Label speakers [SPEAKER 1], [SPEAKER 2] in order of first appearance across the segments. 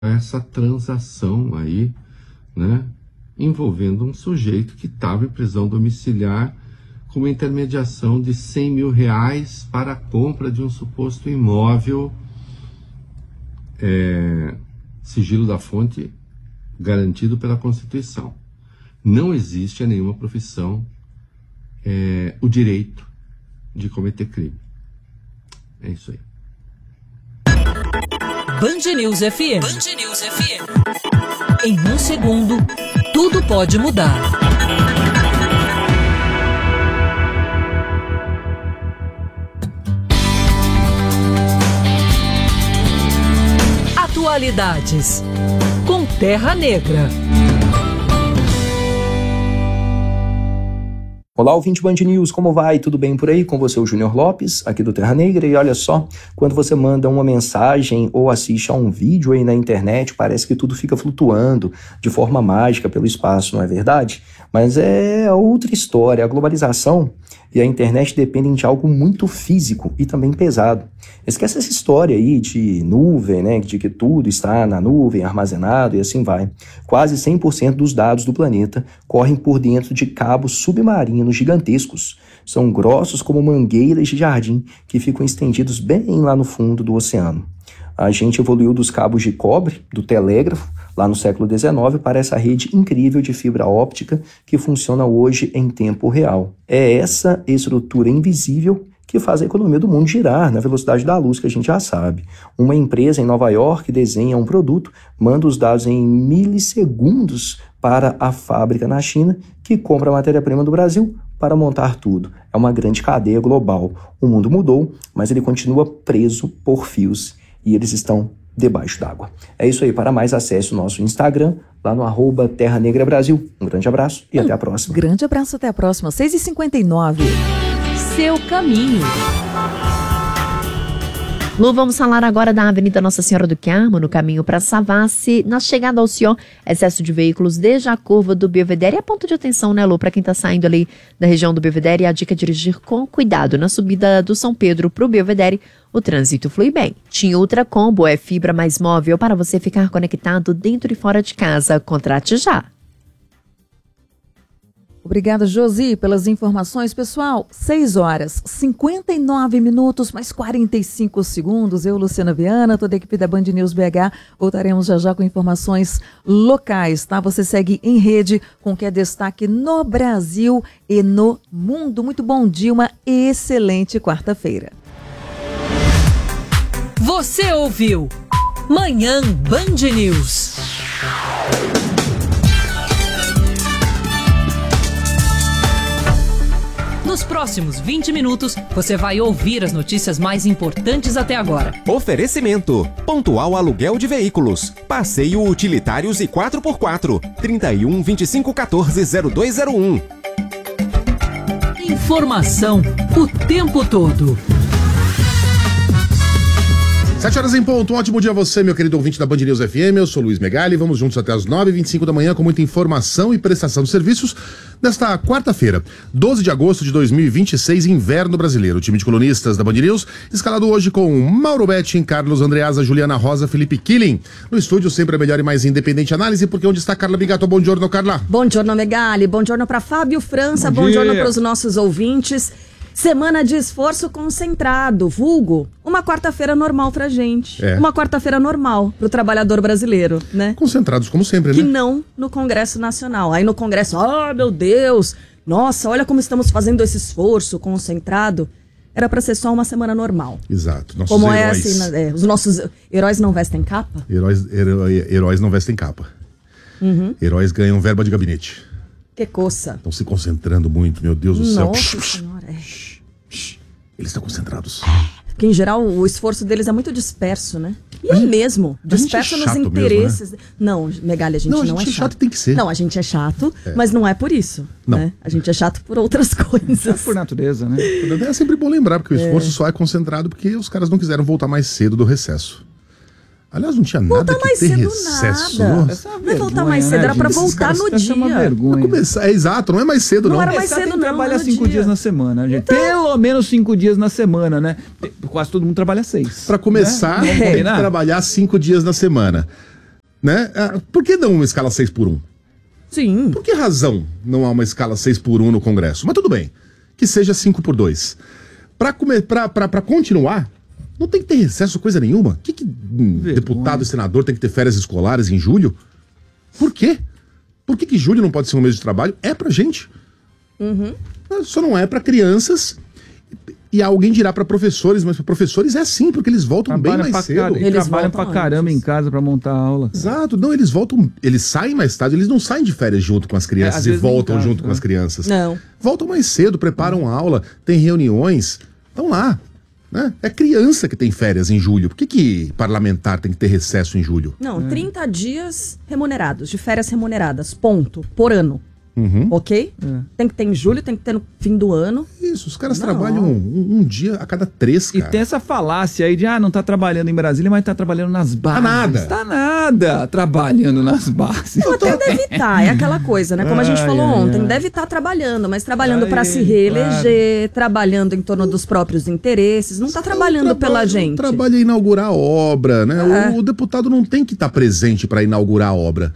[SPEAKER 1] essa transação aí, né, envolvendo um sujeito que estava em prisão domiciliar com uma intermediação de R$100 mil para a compra de um suposto imóvel, sigilo da fonte garantido pela Constituição. Não existe a nenhuma profissão o direito de cometer crime. É isso aí.
[SPEAKER 2] Band News FM. Band News FM. Em um segundo, tudo pode mudar. Atualidades com Terra Negra.
[SPEAKER 3] Olá, ouvinte Band News, como vai? Tudo bem por aí? Com você, o Júnior Lopes, aqui do Terra Negra. E olha só, quando você manda uma mensagem ou assiste a um vídeo aí na internet, parece que tudo fica flutuando de forma mágica pelo espaço, não é verdade? Mas é outra história. A globalização e a internet dependem de algo muito físico e também pesado. Esquece essa história aí de nuvem, né? De que tudo está na nuvem, armazenado e assim vai. Quase 100% dos dados do planeta correm por dentro de cabos submarinos gigantescos. São grossos como mangueiras de jardim que ficam estendidos bem lá no fundo do oceano. A gente evoluiu dos cabos de cobre, do telégrafo, lá no século XIX, para essa rede incrível de fibra óptica que funciona hoje em tempo real. É essa estrutura invisível que faz a economia do mundo girar na velocidade da luz, que a gente já sabe. Uma empresa em Nova York desenha um produto, manda os dados em milissegundos para a fábrica na China, que compra a matéria-prima do Brasil para montar tudo. É uma grande cadeia global. O mundo mudou, mas ele continua preso por fios e eles estão debaixo d'água. É isso aí. Para mais, acesse o nosso Instagram, lá no @TerraNegraBrasil. Um grande abraço e até a próxima.
[SPEAKER 4] Grande abraço, até a próxima. 6h59. Seu caminho.
[SPEAKER 5] Lu, vamos falar agora da Avenida Nossa Senhora do Carmo, no caminho para Savassi. Na chegada ao Sion, excesso de veículos desde a curva do Belvedere. É ponto de atenção, né, Lu? Para quem está saindo ali da região do Belvedere, a dica é dirigir com cuidado. Na subida do São Pedro para o Belvedere, o trânsito flui bem. TIM Ultra Combo é fibra mais móvel para você ficar conectado dentro e fora de casa. Contrate já.
[SPEAKER 4] Obrigada, Josi, pelas informações. Pessoal, 6h59, mais 45 segundos. Eu, Luciana Viana, toda a equipe da Band News BH, voltaremos já com informações locais, tá? Você segue em rede com o que é destaque no Brasil e no mundo. Muito bom dia, uma excelente quarta-feira.
[SPEAKER 2] Você ouviu Manhã Band News. Nos próximos 20 minutos, você vai ouvir as notícias mais importantes até agora.
[SPEAKER 6] Oferecimento: Pontual Aluguel de Veículos, Passeio Utilitários e 4x4, 31 25 14 0201.
[SPEAKER 2] Informação o tempo todo.
[SPEAKER 7] 7h em ponto, um ótimo dia a você, meu querido ouvinte da Band News FM, eu sou Luiz Megali, vamos juntos até as 9h25 da manhã com muita informação e prestação de serviços nesta quarta-feira, 12 de agosto de 2026, inverno brasileiro. O time de colunistas da Band News, escalado hoje com Mauro Betting, Carlos Andreasa, Juliana Rosa, Felipe Killing. No estúdio, sempre a melhor e mais independente análise, porque onde está Carla Bigato? Bom giorno, Carla.
[SPEAKER 8] Bom giorno, Megali, bom giorno para Fábio França, bom giorno para os nossos ouvintes. Semana de esforço concentrado, vulgo, uma quarta-feira normal pra gente. Uma quarta-feira normal pro trabalhador brasileiro, né?
[SPEAKER 7] Concentrados como sempre, né?
[SPEAKER 8] Que não no Congresso Nacional. Aí no Congresso, meu Deus, nossa, olha como estamos fazendo esse esforço concentrado. Era pra ser só uma semana normal.
[SPEAKER 7] Exato. Nossos
[SPEAKER 8] como
[SPEAKER 7] heróis.
[SPEAKER 8] Os nossos heróis não vestem capa?
[SPEAKER 7] Heróis não vestem capa.
[SPEAKER 8] Uhum.
[SPEAKER 7] Heróis ganham verba de gabinete.
[SPEAKER 8] Que coça.
[SPEAKER 7] Estão se concentrando muito, meu Deus do céu.
[SPEAKER 8] Nossa senhora,
[SPEAKER 7] Eles estão concentrados.
[SPEAKER 8] Porque, em geral, o esforço deles é muito disperso, né? E é mesmo. Disperso nos interesses. Mesmo, né? Não, Megali, a gente não é chato.
[SPEAKER 7] Tem que ser.
[SPEAKER 8] Não, a gente é chato, mas não é por isso. Não. Né? A gente é chato por outras coisas.
[SPEAKER 9] É por natureza, né?
[SPEAKER 7] É sempre bom lembrar, porque o esforço só é concentrado porque os caras não quiseram voltar mais cedo do recesso. Aliás, não tinha nada que ter recesso.
[SPEAKER 8] Não é voltar mais cedo, era pra voltar no dia.
[SPEAKER 9] É uma vergonha.
[SPEAKER 7] Exato, não é mais cedo, não.
[SPEAKER 8] Não era mais cedo, não.
[SPEAKER 9] Trabalha 5 dias na semana, gente. Então... Pelo menos 5 dias na semana, né? Quase todo mundo trabalha 6.
[SPEAKER 7] Pra começar, tem que trabalhar 5 dias na semana. Né? Por que não uma escala 6x1?
[SPEAKER 8] Sim.
[SPEAKER 7] Por que razão não há uma escala 6x1 no Congresso? Mas tudo bem, que seja 5x2. Para continuar, não tem que ter recesso coisa nenhuma. Que deputado e senador tem que ter férias escolares em julho? Por quê? Por que julho não pode ser um mês de trabalho? É pra gente. Só não é pra crianças. E alguém dirá pra professores, mas pra professores é assim, porque eles voltam bem mais cedo.
[SPEAKER 9] Eles trabalham pra caramba em casa pra montar a aula.
[SPEAKER 7] Exato, não, eles voltam, eles saem mais tarde, eles não saem de férias junto com as crianças e voltam junto com as crianças.
[SPEAKER 8] Não.
[SPEAKER 7] Voltam mais cedo, preparam a aula, tem reuniões, estão lá. Né? É criança que tem férias em julho. Por que parlamentar tem que ter recesso em julho?
[SPEAKER 8] Não, 30 dias remunerados, de férias remuneradas, ponto, por ano. Ok? Tem que ter em julho, tem que ter no fim do ano.
[SPEAKER 7] Isso, os caras trabalham um dia a cada 3, cara.
[SPEAKER 9] E tem essa falácia aí de, não tá trabalhando em Brasília, mas tá trabalhando nas bases. Tá nada trabalhando nas bases.
[SPEAKER 8] Não, até deve estar, é aquela coisa, né? Como a gente falou ontem, deve estar trabalhando, mas trabalhando para se reeleger, trabalhando em torno dos próprios interesses, não tá trabalhando pela gente.
[SPEAKER 7] Trabalha em inaugurar a obra, né? O deputado não tem que estar presente para inaugurar a obra.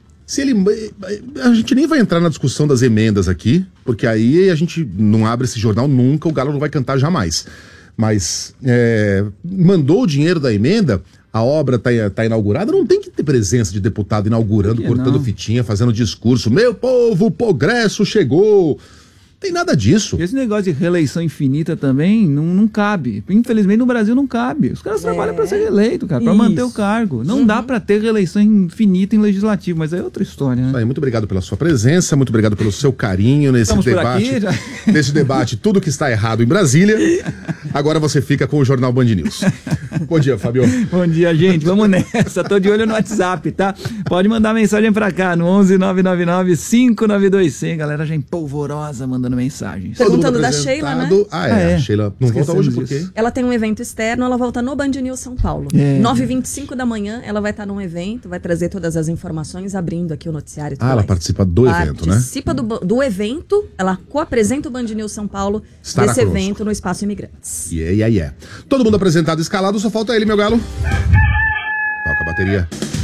[SPEAKER 7] A gente nem vai entrar na discussão das emendas aqui, porque aí a gente não abre esse jornal nunca, o Galo não vai cantar jamais. Mas mandou o dinheiro da emenda, a obra tá inaugurada, não tem que ter presença de deputado inaugurando, cortando fitinha, fazendo discurso. Meu povo, o progresso chegou. Tem nada disso.
[SPEAKER 9] Esse negócio de reeleição infinita também não cabe. Infelizmente no Brasil não cabe. Os caras trabalham para ser reeleito, cara, para manter o cargo. Não dá para ter reeleição infinita em legislativo, mas é outra história, né?
[SPEAKER 7] Muito obrigado pela sua presença, muito obrigado pelo seu carinho nesse debate. Nesse debate, tudo que está errado em Brasília. Agora você fica com o Jornal Band News. Bom dia, Fábio.
[SPEAKER 9] Bom dia, gente. Vamos nessa. Tô de olho no WhatsApp, tá? Pode mandar mensagem para cá no 11-999-592-100. Galera já empolvorosa mandando mensagens.
[SPEAKER 8] Perguntando da Sheila, né?
[SPEAKER 7] A Sheila não volta hoje por quê?
[SPEAKER 8] Ela tem um evento externo, ela volta no Band News São Paulo. 9h25 da manhã, ela vai estar num evento, vai trazer todas as informações, abrindo aqui o noticiário.
[SPEAKER 7] Ela participa do evento, né?
[SPEAKER 8] Participa do evento, ela co-apresenta o Band News São Paulo nesse evento no Espaço Imigrantes.
[SPEAKER 7] Todo mundo apresentado, escalado, só falta ele, meu galo. Toca a bateria.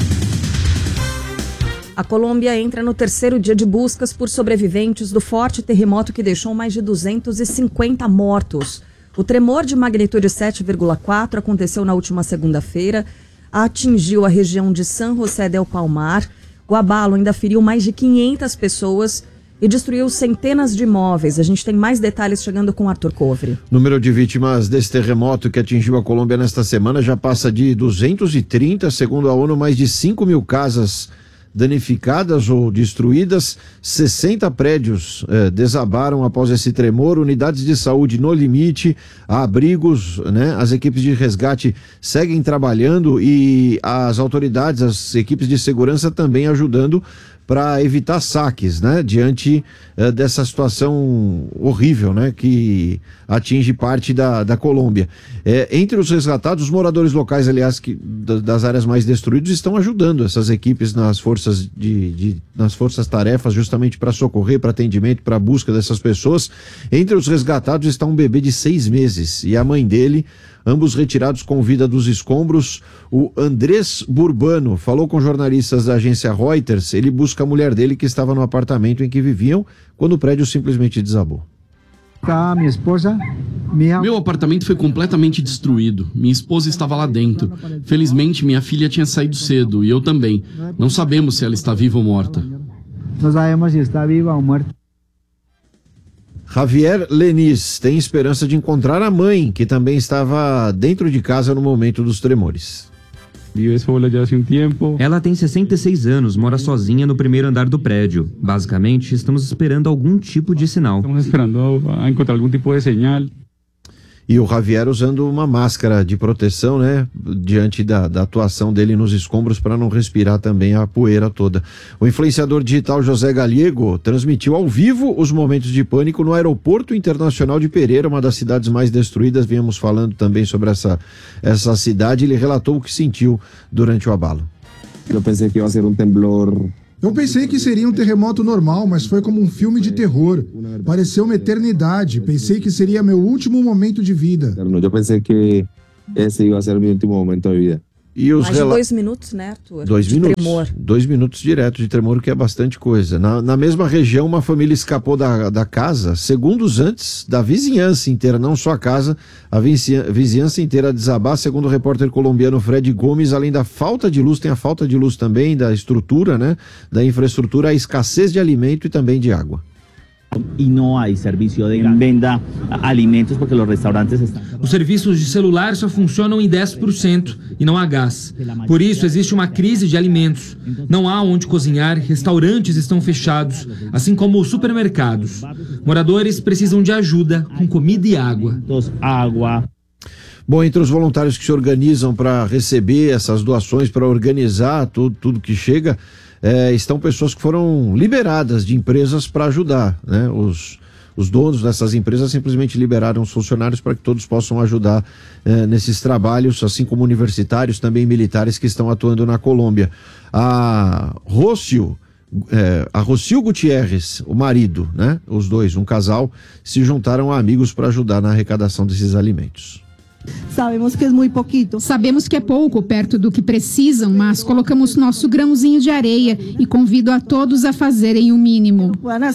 [SPEAKER 8] A Colômbia entra no 3º dia de buscas por sobreviventes do forte terremoto que deixou mais de 250 mortos. O tremor de magnitude 7,4 aconteceu na última segunda-feira, atingiu a região de San José del Palmar. O abalo ainda feriu mais de 500 pessoas e destruiu centenas de imóveis. A gente tem mais detalhes chegando com Arthur Covre.
[SPEAKER 10] O número de vítimas desse terremoto que atingiu a Colômbia nesta semana já passa de 230, segundo a ONU, mais de 5 mil casas danificadas ou destruídas, 60 prédios desabaram após esse tremor, unidades de saúde no limite, abrigos, né? As equipes de resgate seguem trabalhando e as autoridades, as equipes de segurança também ajudando para evitar saques, né? Diante dessa situação horrível, né? Que atinge parte da Colômbia. Entre os resgatados, os moradores locais, aliás, das áreas mais destruídas, estão ajudando essas equipes nas forças nas forças-tarefas, justamente para socorrer, para atendimento, para busca dessas pessoas. Entre os resgatados está um bebê de 6 meses e a mãe dele, ambos retirados com vida dos escombros. O Andrés Burbano falou com jornalistas da agência Reuters. Ele busca a mulher dele que estava no apartamento em que viviam quando o prédio simplesmente desabou.
[SPEAKER 11] Meu apartamento foi completamente destruído. Minha esposa estava lá dentro. Felizmente, minha filha tinha saído cedo e eu também. Não sabemos se ela está viva ou morta.
[SPEAKER 12] Não sabemos se está viva ou morta.
[SPEAKER 10] Javier Lenis tem esperança de encontrar a mãe, que também estava dentro de casa no momento dos tremores.
[SPEAKER 13] Ela tem 66 anos, mora sozinha no primeiro andar do prédio. Basicamente, estamos esperando algum tipo de sinal.
[SPEAKER 10] E o Javier usando uma máscara de proteção, né? Diante da atuação dele nos escombros para não respirar também a poeira toda. O influenciador digital José Gallego transmitiu ao vivo os momentos de pânico no Aeroporto Internacional de Pereira, uma das cidades mais destruídas. Viemos falando também sobre essa cidade. Ele relatou o que sentiu durante o abalo.
[SPEAKER 14] Eu pensei que ia ser um temblor.
[SPEAKER 15] Eu pensei que seria um terremoto normal, mas foi como um filme de terror. Pareceu uma eternidade. Pensei que seria meu último momento de vida.
[SPEAKER 14] Eu pensei que esse ia ser meu último momento de vida.
[SPEAKER 10] E os
[SPEAKER 8] mais de 2 minutos, né, Arthur?
[SPEAKER 10] 2 minutos.
[SPEAKER 8] Tremor.
[SPEAKER 10] 2 minutos direto de tremor, que é bastante coisa. Na mesma região, uma família escapou da casa segundos antes da vizinhança inteira, não só a casa, a vizinhança inteira a desabar, segundo o repórter colombiano Fred Gomes. Além da falta de luz, tem a falta de luz também, da estrutura, né? Da infraestrutura, a escassez de alimento e também de água.
[SPEAKER 16] E não há serviço de venda alimentos porque os restaurantes estão...
[SPEAKER 17] Os serviços de celular só funcionam em 10% e não há gás. Por isso existe uma crise de alimentos. Não há onde cozinhar, restaurantes estão fechados, assim como os supermercados. Moradores precisam de ajuda com comida e água.
[SPEAKER 10] Bom, entre os voluntários que se organizam para receber essas doações, para organizar tudo que chega, estão pessoas que foram liberadas de empresas para ajudar, né? Os donos dessas empresas simplesmente liberaram os funcionários para que todos possam ajudar nesses trabalhos, assim como universitários, também militares que estão atuando na Colômbia. A Rocio Gutierrez, o marido, né? Os dois, um casal, se juntaram a amigos para ajudar na arrecadação desses alimentos.
[SPEAKER 18] Sabemos que é muito pouquinho. Sabemos que é pouco perto do que precisam, mas colocamos nosso grãozinho de areia e convido a todos a fazerem o mínimo.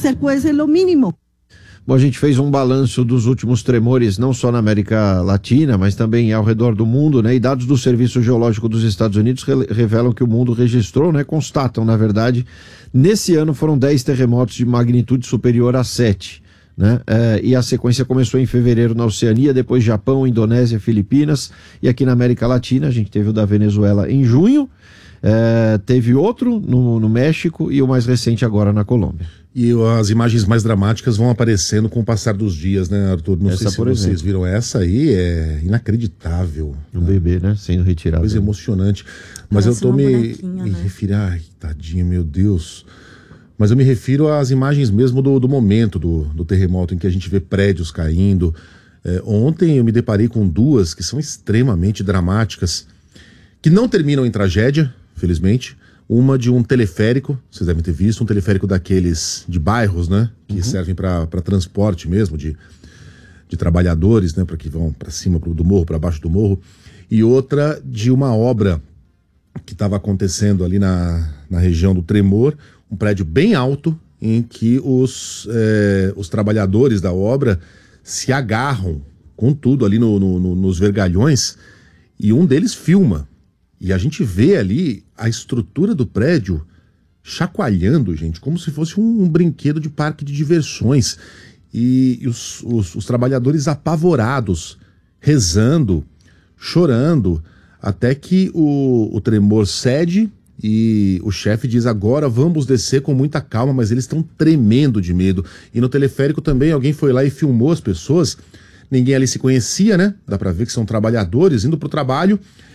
[SPEAKER 10] Bom, a gente fez um balanço dos últimos tremores, não só na América Latina, mas também ao redor do mundo, né? E dados do Serviço Geológico dos Estados Unidos revelam que o mundo registrou, né? Constatam, na verdade, nesse ano foram 10 terremotos de magnitude superior a 7. Né? E a sequência começou em fevereiro na Oceania, depois Japão, Indonésia, Filipinas, e aqui na América Latina a gente teve o da Venezuela em junho, teve outro no México e o mais recente agora na Colômbia.
[SPEAKER 7] E as imagens mais dramáticas vão aparecendo com o passar dos dias, né, Arthur? Não sei se vocês viram, essa aí é inacreditável.
[SPEAKER 10] Um bebê, né, sendo retirado.
[SPEAKER 7] Coisa emocionante. Mas eu tô me referindo, ai, tadinho, meu Deus... Mas eu me refiro às imagens mesmo do momento do terremoto, em que a gente vê prédios caindo. Ontem eu me deparei com duas que são extremamente dramáticas, que não terminam em tragédia, felizmente. Uma de um teleférico, vocês devem ter visto, um teleférico daqueles de bairros, né? Que servem para transporte mesmo, de trabalhadores, né? Para que vão para cima do morro, para baixo do morro. E outra de uma obra que estava acontecendo ali na região do Tremor, um prédio bem alto, em que os trabalhadores da obra se agarram com tudo ali nos vergalhões, e um deles filma. E a gente vê ali a estrutura do prédio chacoalhando, gente, como se fosse um brinquedo de parque de diversões. E os trabalhadores apavorados, rezando, chorando, até que o tremor cede. E o chefe diz, agora vamos descer com muita calma, mas eles estão tremendo de medo. E no teleférico também alguém foi lá e filmou as pessoas. Ninguém ali se conhecia, né? Dá pra ver que são trabalhadores indo pro trabalho.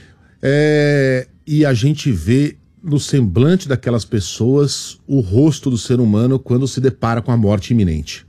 [SPEAKER 7] E a gente vê no semblante daquelas pessoas o rosto do ser humano quando se depara com a morte iminente.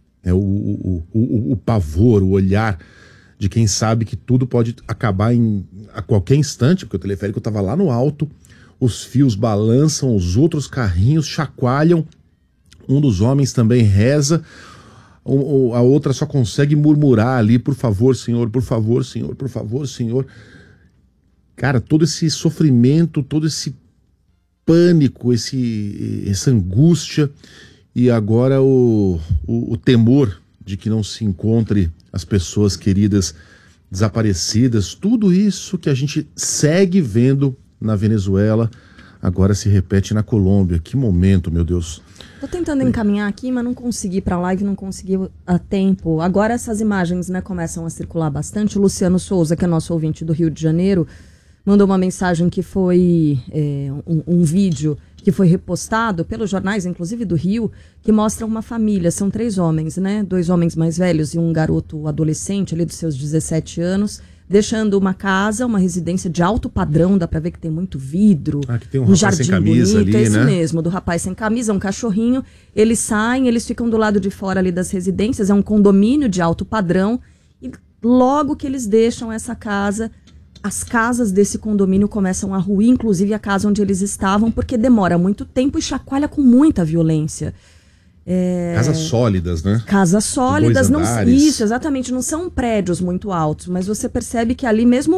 [SPEAKER 7] O pavor, o olhar de quem sabe que tudo pode acabar a qualquer instante, porque o teleférico estava lá no alto. Os fios balançam, os outros carrinhos chacoalham. Um dos homens também reza. A outra só consegue murmurar ali, por favor, Senhor, por favor, Senhor, por favor, Senhor. Cara, todo esse sofrimento, todo esse pânico, essa angústia. E agora o temor de que não se encontre as pessoas queridas desaparecidas. Tudo isso que a gente segue vendo na Venezuela, agora se repete na Colômbia. Que momento, meu Deus.
[SPEAKER 8] Tô tentando encaminhar aqui, mas não consegui pra live, não consegui a tempo. Agora essas imagens, né, começam a circular bastante. O Luciano Souza, que é nosso ouvinte do Rio de Janeiro, mandou uma mensagem que foi um vídeo que foi repostado pelos jornais, inclusive do Rio, que mostra uma família. São 3 homens, né? 2 homens mais velhos e um garoto adolescente ali dos seus 17 anos, deixando uma casa, uma residência de alto padrão, dá pra ver que tem muito vidro,
[SPEAKER 7] que tem um rapaz
[SPEAKER 8] jardim
[SPEAKER 7] sem camisa
[SPEAKER 8] bonito,
[SPEAKER 7] ali,
[SPEAKER 8] esse
[SPEAKER 7] né?
[SPEAKER 8] mesmo, do rapaz sem camisa, um cachorrinho. Eles saem, eles ficam do lado de fora ali das residências, é um condomínio de alto padrão, e logo que eles deixam essa casa, as casas desse condomínio começam a ruir, inclusive a casa onde eles estavam, porque demora muito tempo e chacoalha com muita violência.
[SPEAKER 7] Casas sólidas, né?
[SPEAKER 8] Casas sólidas,
[SPEAKER 7] não,
[SPEAKER 8] isso, exatamente, não são prédios muito altos, mas você percebe que ali mesmo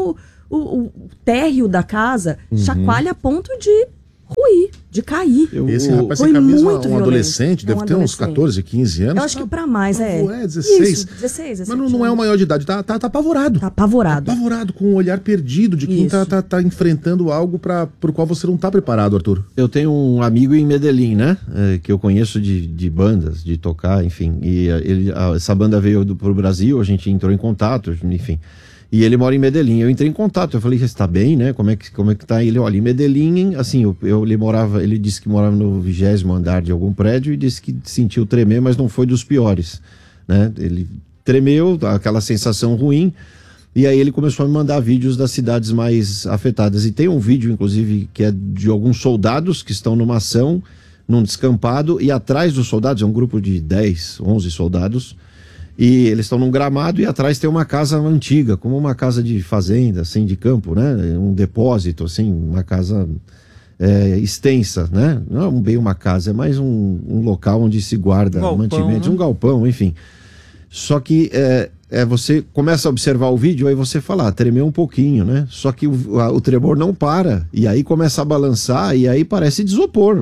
[SPEAKER 8] o térreo da casa chacoalha a ponto de ruir, de cair.
[SPEAKER 7] Esse rapaz sem camisa é um adolescente, deve ter uns 14, 15 anos.
[SPEAKER 8] Eu acho que pra mais,
[SPEAKER 7] 16.
[SPEAKER 8] Isso, 16,
[SPEAKER 7] mas não é o maior de idade, tá apavorado.
[SPEAKER 8] Tá apavorado.
[SPEAKER 7] Tá apavorado, com um olhar perdido de quem tá enfrentando algo pro qual você não tá preparado, Arthur.
[SPEAKER 10] Eu tenho um amigo em Medellín, né? Que eu conheço de bandas, de tocar, enfim. E essa banda veio pro Brasil, a gente entrou em contato, enfim. E ele mora em Medellín. Eu entrei em contato, eu falei, você tá bem, né? Como é que tá? Ele, olha, em Medellín, assim, ele disse que morava no 20º andar de algum prédio e disse que sentiu tremer, mas não foi dos piores, né? Ele tremeu, aquela sensação ruim, e aí ele começou a me mandar vídeos das cidades mais afetadas. E tem um vídeo, inclusive, que é de alguns soldados que estão numa ação, num descampado, e atrás dos soldados, é um grupo de 10, 11 soldados, e eles estão num gramado e atrás tem uma casa antiga, como uma casa de fazenda, assim, de campo, né? Um depósito, assim, uma casa extensa, né? Não é bem uma casa, é mais um local onde se guarda mantimentos, um galpão, enfim. Só que você começa a observar o vídeo, aí você fala, tremeu um pouquinho, né? Só que o tremor não para, e aí começa a balançar, e aí parece de isopor.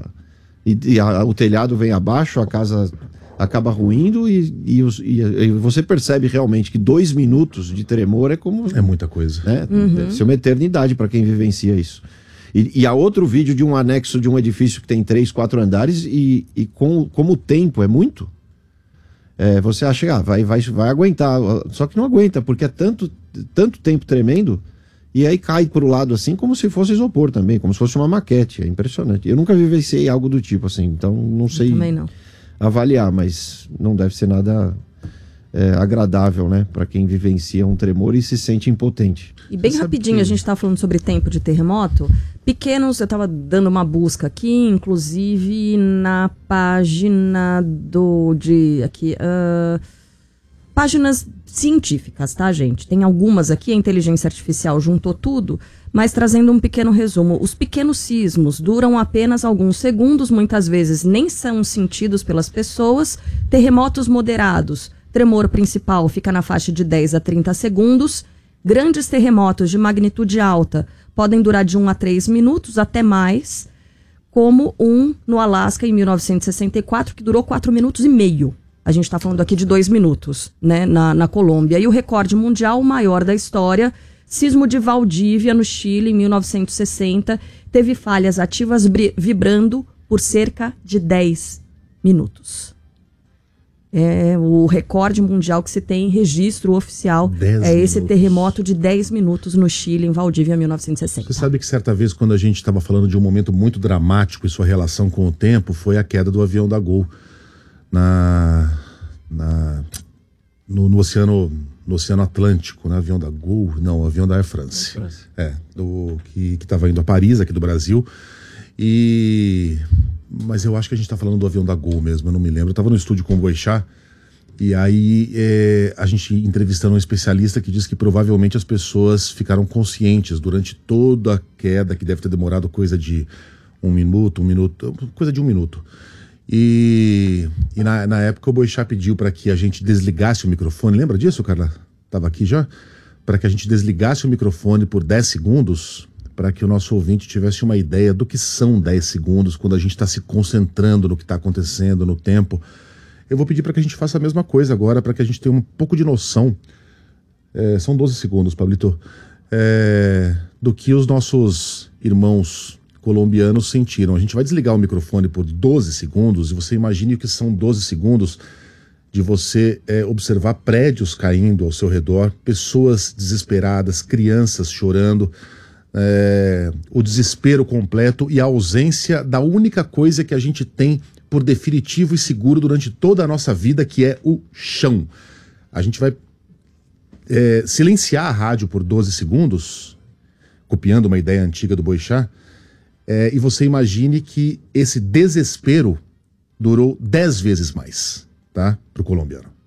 [SPEAKER 10] O telhado vem abaixo, a casa acaba ruindo e você percebe realmente que 2 minutos de tremor é muita coisa, né? Deve ser uma eternidade para quem vivencia isso. E há outro vídeo de um anexo de um edifício que tem 3, 4 andares e como o tempo é muito, você acha, vai aguentar, só que não aguenta, porque é tanto tempo tremendo, e aí cai pro lado assim, como se fosse isopor também, como se fosse uma maquete. É impressionante. Eu nunca vivenciei algo do tipo assim, então não sei avaliar, mas não deve ser nada agradável, né, para quem vivencia um tremor e se sente impotente.
[SPEAKER 8] E bem rapidinho, a gente estava falando sobre tempo de terremoto. Pequenos, eu estava dando uma busca aqui, inclusive na página páginas científicas, tá, gente? Tem algumas aqui, a inteligência artificial juntou tudo, mas trazendo um pequeno resumo. Os pequenos sismos duram apenas alguns segundos, muitas vezes nem são sentidos pelas pessoas. Terremotos moderados, tremor principal fica na faixa de 10 a 30 segundos. Grandes terremotos de magnitude alta podem durar de 1 a 3 minutos, até mais, como um no Alasca em 1964, que durou 4 minutos e meio. A gente está falando aqui de 2 minutos, né, na Colômbia. E o recorde mundial, o maior da história, sismo de Valdívia, no Chile, em 1960, teve falhas ativas vibrando por cerca de 10 minutos. É o recorde mundial que se tem registro oficial. Esse terremoto de 10 minutos no Chile, em Valdívia, 1960.
[SPEAKER 7] Você sabe que certa vez, quando a gente estava falando de um momento muito dramático e sua relação com o tempo, foi a queda do avião da Gol no Oceano Atlântico, né? Avião da Gol, não, avião da Air France. Que estava indo a Paris, aqui do Brasil. Mas eu acho que a gente está falando do avião da Gol mesmo, eu não me lembro. Eu estava no estúdio com o Boechat, e aí a gente entrevistando um especialista que diz que provavelmente as pessoas ficaram conscientes durante toda a queda, que deve ter demorado coisa de um minuto, coisa de 1 minuto. E na época o Boechat pediu para que a gente desligasse o microfone. Lembra disso, Carla? Estava aqui já? Para que a gente desligasse o microfone por 10 segundos, para que o nosso ouvinte tivesse uma ideia do que são 10 segundos, quando a gente está se concentrando no que está acontecendo, no tempo. Eu vou pedir para que a gente faça a mesma coisa agora, para que a gente tenha um pouco de noção. São 12 segundos, Pablito. Do que os nossos irmãos colombianos sentiram. A gente vai desligar o microfone por 12 segundos, e você imagine o que são 12 segundos de você observar prédios caindo ao seu redor, pessoas desesperadas, crianças chorando, o desespero completo e a ausência da única coisa que a gente tem por definitivo e seguro durante toda a nossa vida, que é o chão. A gente vai silenciar a rádio por 12 segundos, copiando uma ideia antiga do Boechat, e você imagine que esse desespero durou 10 vezes mais, tá? Para o colombiano.